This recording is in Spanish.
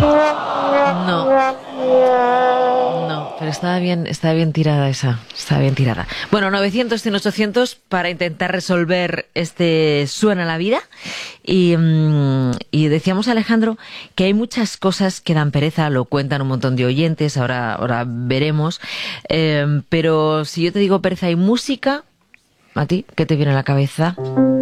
No, no, pero estaba bien tirada esa, estaba bien tirada. Bueno, 900, 100, 800 para intentar resolver este Suena la vida. Y decíamos, Alejandro, que hay muchas cosas que dan pereza, lo cuentan un montón de oyentes, ahora veremos. Pero si yo te digo pereza y música, ¿a ti qué te viene a la cabeza?